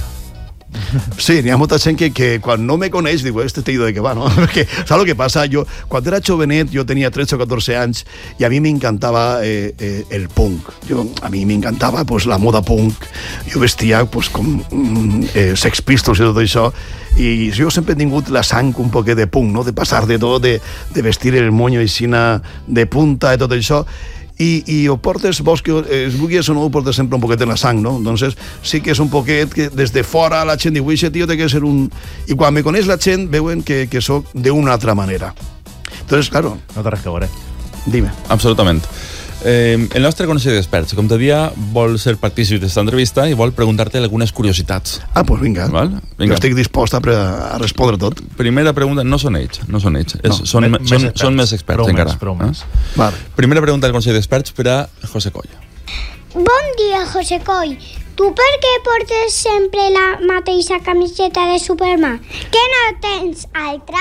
Sí, n'hi ha molta gent que, que quan no me coneix diu, este tío de què va, no? Perquè, ¿sabes lo que pasa? Yo, cuando era jovenet, yo tenía trece o catorce anys y a mí me encantaba eh, eh, el punk. Yo, a mí me encantava pues, la moda punk. Jo vestia pues, com eh, Sex Pistols i tot això. I jo sempre he tingut la sang un poquet de punk, no? De passar de tot, de, de vestir el moño aixina de punta i tot això. I, i ho portes, vols que es vulguis o no, ho portes sempre un poquet en la sang, no? Entonces sí que és un poquet que des de fora la gent diu, aquest tio té que ser un... I quan me coneix la gent veuen que, que soc d'una altra manera. Entonces, claro... No té res que veure. Dime. Absolutament. Eh, el nostre Consell d'Experts, com te dia, vol ser partícip d'aquesta entrevista i vol preguntar-te algunes curiositats. Ah, doncs pues vinga. Val? Vinga. Jo estic dispost a, a respondre tot. Primera pregunta, no són ells, no són ells. No, és, són, me, són, experts. són més experts prou encara. Més, prou més. Eh? Vale. Primera pregunta del Consell d'Experts per a José Coll. Bon dia, José Coll. Tu per què portes sempre la mateixa camiseta de Superman? Que no tens altra?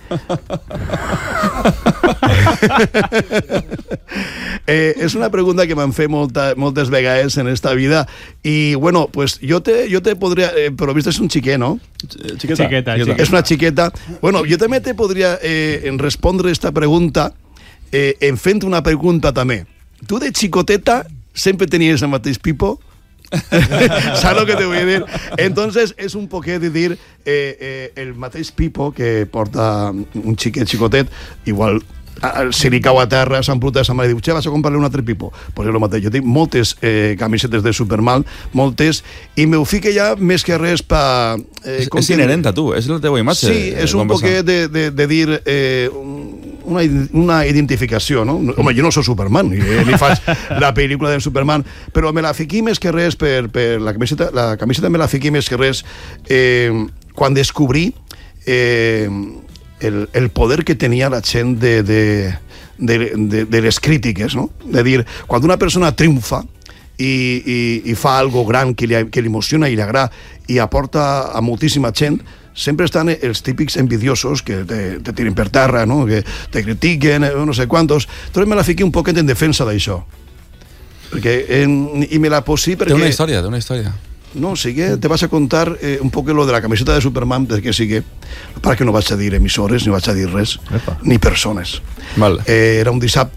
eh, és una pregunta que m'han fet molta, moltes vegades en esta vida i bueno, pues jo te, jo te podria eh, però vist és un xiquet, no? Xiqueta, xiqueta, xiqueta. És una xiqueta. Bueno, jo també te podria eh, en respondre esta pregunta eh, en fent una pregunta també. Tu de xicoteta sempre tenies el mateix pipo? ¿Sabes lo que te voy a decir? Entonces es un poquet de dir eh, eh, el mateix pipo que porta un xiquet xicotet, igual si li cau a terra, s'empruta sa mare i diu, che, vas a comprar-li un altre pipo. Pues és el mateix. Jo tinc moltes eh, camisetes de Superman, moltes, i m'ho fique ja més que res pa... Eh, és, és inherent a tu, és la teva imatge. Sí, és un poquet de, de, de dir eh, una, una identificació, no? Home, jo no soc Superman, ni, ni faig la pel·lícula de Superman, però me la fiqui més que res per, per la camiseta, la camiseta me la fiqui més que res eh, quan descobrí eh, El, el poder que tenia la gent de, de, de, de, de les crítiques, no? De dir, quan una persona triomfa i, i, i fa algo gran que li, que li emociona i li agrada i aporta a moltíssima gent, sempre estan els típics envidiosos que te, te tiren per terra, no? Que te critiquen, no sé quantos. Entonces me la fiqui un poquet en defensa d'això. Perquè, en, i me la posi perquè... Té una història, té una història. No, sí que te vas a contar eh, un poco lo de la camiseta de Superman, perquè sí que, para que no vaig a dir emissores, ni vaig a dir res, Epa. ni persones. Vale. Eh, era un dissabte,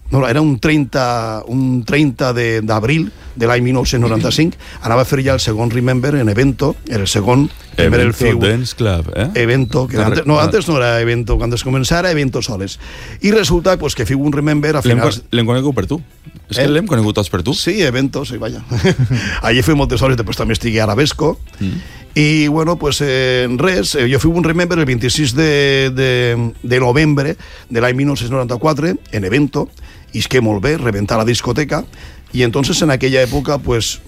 no, era un trenta, un trenta d'abril de, de l'any mil nou-cents noranta-cinc, anava a fer ja el segon Remember en Evento, era el segon, Evento el fiu, Dance Club, eh? Evento, que antes, no, antes no era Evento, quan es començava era Evento soles. I resulta pues, que fiu un Remember a finals... L'hem conegut per tu. És eh? que l'hem conegut tots per tu. Sí, Evento, sí, vaja. Allí fui moltes hores, després també estigui a Arabesco, mm. i bueno, pues eh, res, eh, jo fui un Remember el vint-i-sis de, de, de novembre de l'any mil nou-cents noranta-quatre en Evento, isqué molt bé, reventar la discoteca, y entonces en aquella època pues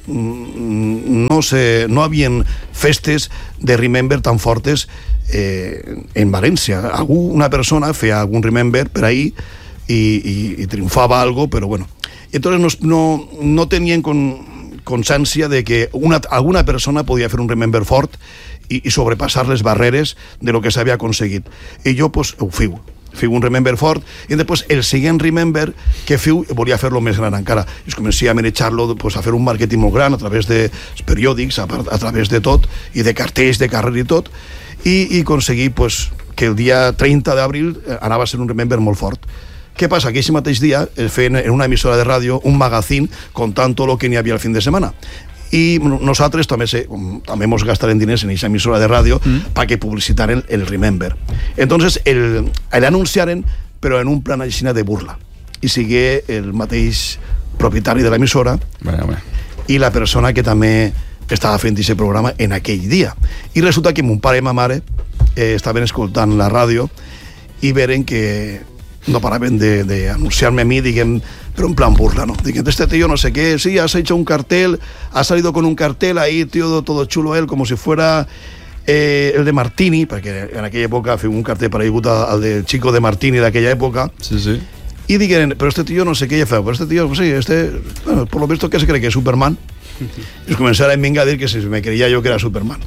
no sé, no havien festes de Remember tan fortes eh, en València. Algú, una persona feia algun Remember per ahí i, i, i triomfava algo, però bueno. I entonces no, no, no tenien con, consciència de que una, alguna persona podia fer un Remember fort i, i sobrepassar les barreres de lo que s'havia aconseguit. I jo pues ho fiu. Fiu un Remember fort, i després el següent Remember que fiu volia fer-lo més gran encara, i es comencia a manejar-lo pues, a fer un màrqueting molt gran a través de periòdics, a, a través de tot i de cartells de carrer i tot, i, i aconseguir pues, que el dia trenta d'abril anava a ser un Remember molt fort. Què passa? Que aquest mateix dia feien en una emissora de ràdio un magazín contant tot el que n'hi havia el fin de setmana, i nosaltres també se, també mos gastarem diners en aquesta emissora de ràdio mm. perquè publicitaren el Remember. Entonces el, el anunciaren però en un plan així de burla, i sigué el mateix propietari de l'emissora bueno, bueno. i la persona que també estava fent aquest programa en aquell dia, i resulta que mon pare i ma mare eh, estaven escoltant la ràdio i veren que no paraven d'anunciar-me a mi, diguem, pero en plan burla, ¿no? Dije, este tío no sé qué, sí, has hecho un cartel, has salido con un cartel ahí, tío, todo chulo él, como si fuera eh, el de Martini, porque en aquella época fue un cartel para ir al del chico de Martini de aquella época. Sí, sí. Y dije, pero este tío no sé qué, ya fue, pero este tío, pues sí, este, bueno, por lo visto, ¿qué se cree que es Superman? Y començaran a dir que si me creia jo que era Superman.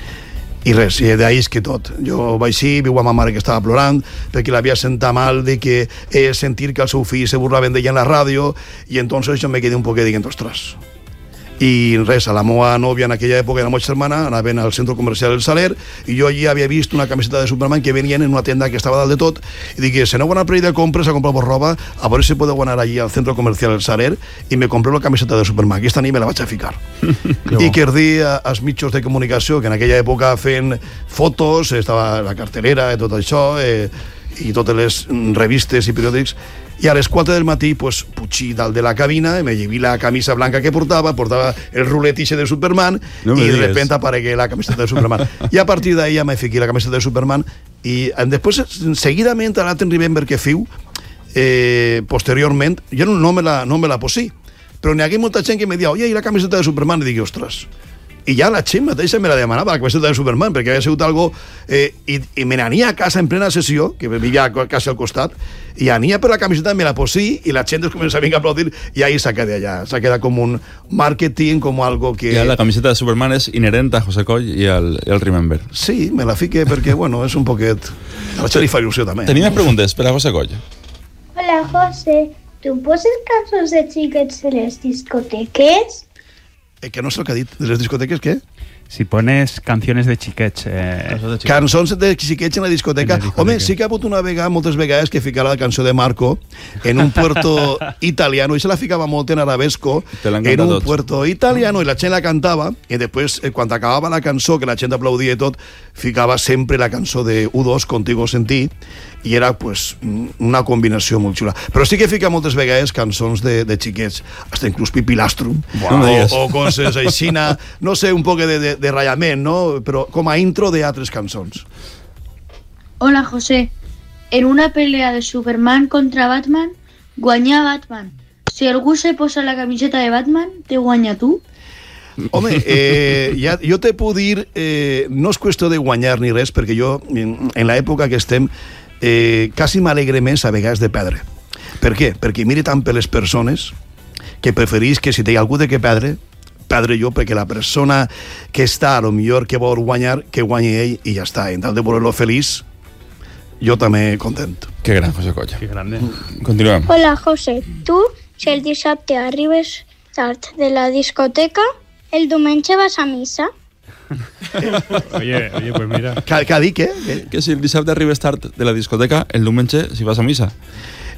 I res, i d'ahí és que tot. Jo vaig sí, viu a ma mare que estava plorant perquè l'havia sentat mal de que eh, sentir que el seu fill se burlaven d'ella en la ràdio, i entonces jo me quedé un poquet dient, ostres. I res, a la meva nòvia en aquella època, la meva germana, anaven al centre comercial del Saler, i jo allí havia vist una camiseta de Superman que venien en una tenda que estava dalt de tot, i dic, si no van a per de compres a comprar-vos roba, a veure si podeu anar allí al centre comercial del Saler i me compré la camiseta de Superman. Aquesta nit me la vaig a ficar. I que dir als mitjans de comunicació que en aquella època feien fotos, estava la cartelera i tot això, eh, i totes les revistes i periòdics, i a les quatre del matí pues, puig dalt de la cabina, me lleví la camisa blanca que portava, portava el rulet ixe de Superman, no i de repente aparegué la camiseta de Superman. I a partir d'ahí ja me fiqué la camiseta de Superman, i després, seguidament, a l'altre Remember que fiu, eh, posteriorment, jo no me la, no me la posí, però n'hi hagué molta gent que me dia, oye, i la camiseta de Superman? I dic, ostres, i ja la gent mateixa me la demanava, la camiseta de Superman, perquè havia sigut algo eh, i, i me n'ania a casa en plena sessió, que vivia quasi al costat, i ania per la camiseta, me la posí, i la gent es comença a venir a aplaudir, i ahí s'ha quedat allà, s'ha quedat com un marketing, com algo que... Ja, la camiseta de Superman és inherent a José Coll i al, i al Remember. Sí, me la fique perquè, bueno, és un poquet... A la gent li fa il·lusió també. Tenim més preguntes per a José Coll. Hola, José. Tu poses cançons de xiquets de les discoteques? Eh, que no sé el que ha dit, de les discoteques, què? Si pones canciones de xiquets... Eh... Cançons de xiquets en la discoteca. En la discoteca. Home, sí que ha hagut una vegada, moltes vegades, que ficava la cançó de Marco en un puerto italiano, i se la ficava molt en arabesco, en un tots. puerto italiano, i la gent la cantava, i després, eh, quan acabava la cançó, que la gent aplaudia i tot, ficava sempre la cançó de U dos, Contigo Sentí, i era pues, una combinació molt xula. Però sí que fica moltes vegades cançons de, de xiquets, hasta inclús Pipilastrum, wow. o, o coses així, no sé, un poc de, de, de ratllament, no? Però com a intro de altres cançons. Hola, José. En una pelea de Superman contra Batman, guanya Batman. Si algú se posa la camiseta de Batman, te guanya tu? Home, eh, ja, jo te puc dir, eh, no és qüestió de guanyar ni res, perquè jo, en, en l'època que estem, eh, quasi m'alegre més a vegades de perdre. Per què? Perquè mire tant per les persones que preferís que si té algú de què perdre, perdre jo, perquè la persona que està, a lo millor que vol guanyar, que guanyi ell i ja està. En tal de voler-lo feliç, jo també content. Que gran, José Coll. Que grande. Continuem. Hola, José. Tu, si el dissabte arribes tard de la discoteca, el diumenge vas a missa? Oye, oye, pues mira. Que, que ha dit, què? Que si el dissabte arribes tard de la discoteca, el diumenge si vas a missa.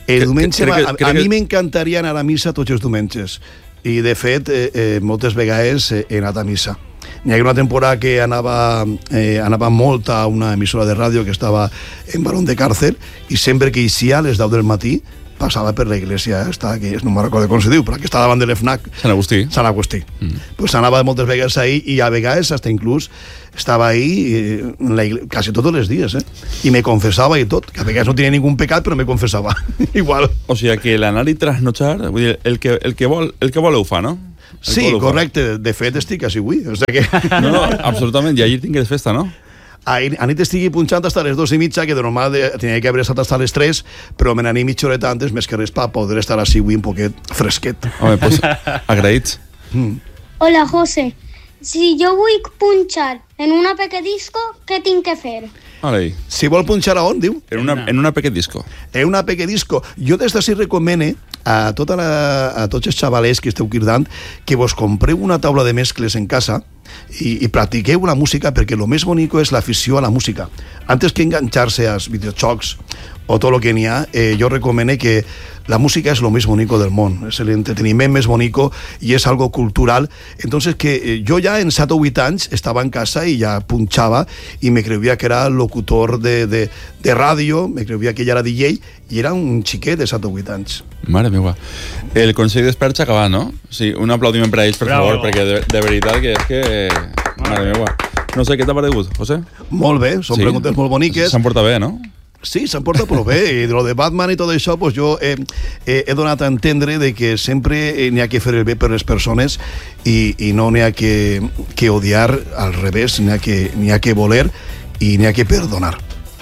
El diumenge, que, que, que, a, a mi m'encantaria anar a missa tots els diumenges. I, de fet, eh, eh, moltes vegades he anat a missa. Hi ha una temporada que anava, eh, anava molt a una emissora de ràdio que estava en Barón de Càrcer, i sempre que eixia a les deu del matí passava per la iglesia, està, que no me'n recordo com se diu, però que està davant de l'E F N A C. Sant Agustí. Sant Agustí. Mm. Pues anava moltes vegades ahí, i a vegades hasta inclús estava ahí eh, en la iglesia, quasi tots els dies, eh? I me confessava i tot, que a vegades no tenia ningú pecat, però me confessava. Igual. O sigui que l'anar i trasnotxar, vull dir, el que, el que, vol, el que voleu fa, no? El sí, correcte. De fet, estic així avui. O sigui que... No, no, absolutament. I ahir tingués festa, no? Ahir, a nit estigui punxant fins a les dos i mitja, que de normal de, tenia que haver estat fins a les tres, però me n'anem mitja horeta antes, més que res per poder estar així avui un poquet fresquet. Home, pues, agraïts. Mm. Hola, José. Si jo vull punxar en una pequedisco, què tinc que fer? Olei. Si vol punxar a on, diu? En una, en una pequedisco. En una pequedisco. Jo des d'ací recomane a, tota la, a tots els xavalers que esteu cridant que vos compreu una taula de mescles en casa i, i practiqueu la música, perquè el més bonico és l'afició a la música. Antes que enganxar-se als videojocs o tot el que n'hi ha, eh, jo recomane que la música es lo més bonico del món, és l'entreteniment més bonico i és algo cultural. Entonces que eh, jo ja en set o vuit anys estava en casa i ja punxava i me creia que era locutor de, de, de ràdio, me creia que ja era D J i era un xiquet de set o vuit anys. Mare meva. El Consell d'Experts ha acabat, no? Sí, un aplaudiment per a ells, per Bravo. favor, perquè de, de veritat que és que... Mare meva. No sé, què t'ha paregut, José? Molt bé, són sí. preguntes molt boniques. S'han portat bé, no? Sí, s'han portat prou bé, i de lo de Batman i tot això, pues jo he, he, he donat a entendre de que sempre n'hi ha que fer el bé per les persones i, i no n'hi ha que, que odiar, al revés, n'hi ha, que, n'hi ha que voler i n'hi ha que perdonar.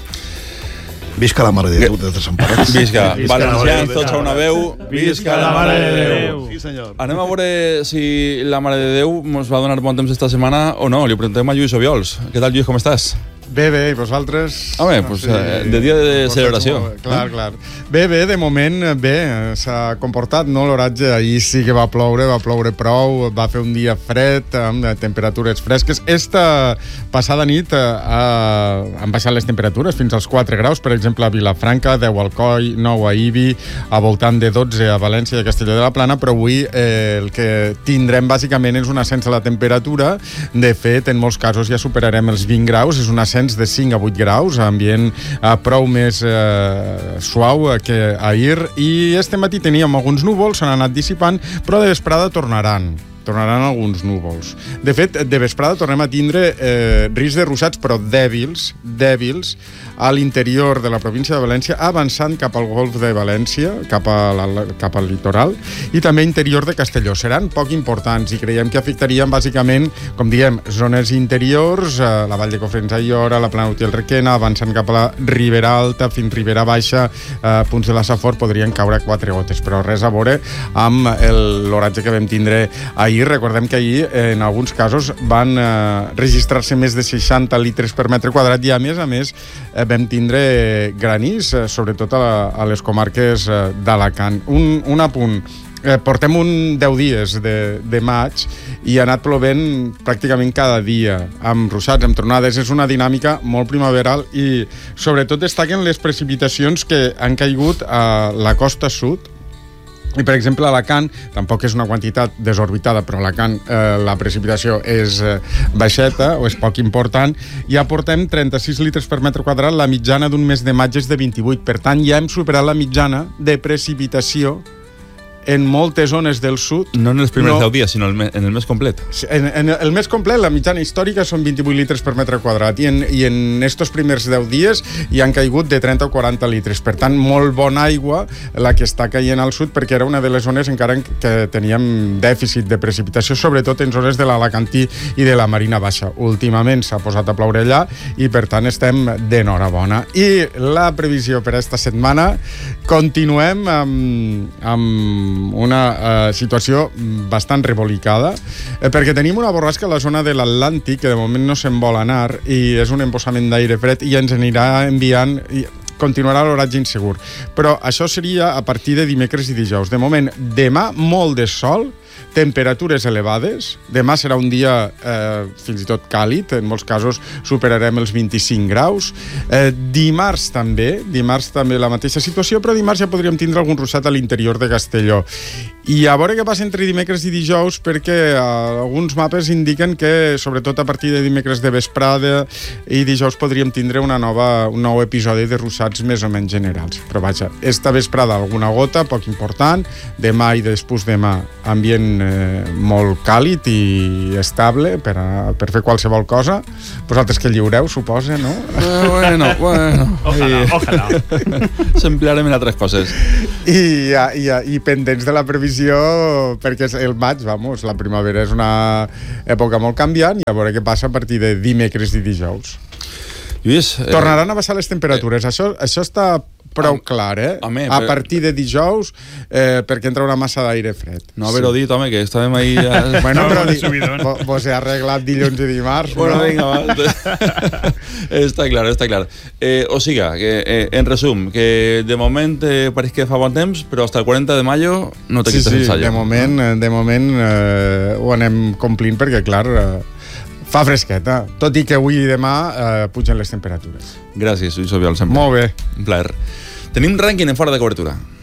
Visca la Mare de Déu des de Sant Pere. Visca. Valencians, tots a una veu. Visca la Mare de Déu. Sí, senyor. Anem a veure si la Mare de Déu ens va donar bon temps esta setmana o no. Li preguntem a Lluís Obiols. Què tal, Lluís, com estàs? Bé, bé, i vosaltres? Home, pues, sí, de dia de celebració. Clar, clar. Bé, bé, de moment, bé, s'ha comportat, no? L'oratge ahir sí que va ploure, va ploure prou, va fer un dia fred, amb temperatures fresques. Esta passada nit eh, han baixat les temperatures fins als quatre graus, per exemple, a Vilafranca, deu a Alcoi, nou a Ibi, a voltant de dotze a València i a Castelló de la Plana, però avui eh, el que tindrem bàsicament és un ascens a la temperatura. De fet, en molts casos ja superarem els vint graus, és un ascens de cinc a vuit graus, ambient eh, prou més eh, suau que ahir, i este matí teníem alguns núvols, s'han anat dissipant, però de vesprada tornaran tornaran alguns núvols. De fet, de vesprada tornem a tindre eh, risc de ruixats, però dèbils, dèbils, a l'interior de la província de València, avançant cap al golf de València, cap, a la, cap al litoral, i també interior de Castelló. Seran poc importants i creiem que afectarien bàsicament, com diem, zones interiors, eh, la Vall de Cofrents a Aiora, la Plana Utiel Requena, avançant cap a la Ribera Alta, fins Ribera Baixa, eh, punts de la Safor, podrien caure quatre gotes, però res a veure amb l'oratge que vam tindre ahir. Recordem que ahir, en alguns casos, van eh, registrar-se més de seixanta litres per metre quadrat i, a més a més, eh, vam tindre granís, eh, sobretot a, a les comarques eh, d'Alacant. Un, un apunt. Eh, portem un deu dies de, de maig i ha anat plovent pràcticament cada dia, amb ruixats, amb tronades. És una dinàmica molt primaveral i, sobretot, destaquen les precipitacions que han caigut a la costa sud. I, per exemple, a Alacant, tampoc és una quantitat desorbitada, però a Alacant eh, la precipitació és eh, baixeta o és poc important. Ja portem trenta-sis litres per metre quadrat, la mitjana d'un mes de maig és de vint-i-vuit. Per tant, ja hem superat la mitjana de precipitació en moltes zones del sud. No en els primers no, deu dies, sinó en el mes complet. En, en el mes complet, la mitjana històrica són vint-i-vuit litres per metre quadrat i en, i en estos primers deu dies hi han caigut de trenta o quaranta litres. Per tant, molt bona aigua la que està caient al sud, perquè era una de les zones encara que teníem dèficit de precipitació, sobretot en zones de l'Alacantí i de la Marina Baixa. Últimament s'ha posat a ploure allà i, per tant, estem d'enhorabona. I la previsió per aquesta setmana, continuem amb, amb una eh, situació bastant revolicada, eh, perquè tenim una borrasca a la zona de l'Atlàntic que de moment no se'n vol anar i és un embossament d'aire fred i ens anirà enviant... I continuarà l'oratge insegur. Però això seria a partir de dimecres i dijous. De moment, demà, molt de sol, temperatures elevades. Demà serà un dia eh, fins i tot càlid, en molts casos superarem els vint-i-cinc graus. Eh, dimarts també, dimarts també la mateixa situació, però dimarts ja podríem tindre algun ruixat a l'interior de Castelló. I a veure què passa entre dimecres i dijous, perquè eh, alguns mapes indiquen que, sobretot a partir de dimecres de vesprada i dijous, podríem tindre una nova, un nou episodi de ruixats més o menys generals. Però vaja, esta vesprada alguna gota, poc important, demà i després demà ambient eh, molt càlid i estable per, a, per fer qualsevol cosa. Vosaltres que lliureu, suposa, no? Eh, bueno, bueno. Ojalà, ojalà. S'emplearem en altres coses. I, i, i pendents de la previsió, perquè el maig, vamos, la primavera és una època molt canviant, i a veure què passa a partir de dimecres i dijous. Lluís, eh... tornaran a baixar les temperatures. Eh... Això, això està prou clar, eh? Home, a però... partir de dijous, eh, perquè entra una massa d'aire fred. No haver-ho sí. dit, home, que estàvem ahí... Ja... bueno, però di... vos, vos he arreglat dilluns i dimarts, bueno, no? Vinga, va. Està clar, està clar. Eh, o siga, que, eh, en resum, que de moment eh, pareix que fa bon temps, però hasta el quaranta de mayo no te sí, quites sí, el sallo. De moment, de moment eh, ho anem complint, perquè, clar... Eh, fa fresqueta, tot i que avui i demà eh, pugen les temperatures. Gràcies, Lluís Obiol, sempre. Molt bé. Un plaer. Tenim rànquing en Fora de Cobertura.